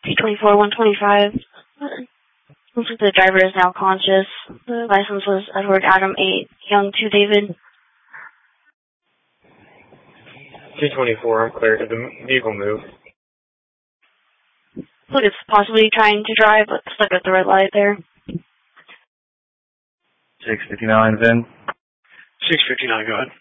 P24 125. Looks like the driver is now conscious. The license was Edward Adam 8, Young 2 David. 224, I'm clear. Did the vehicle move? Look, it's possibly trying to drive, but stuck at the red light there. 659, Vin. 659, go ahead.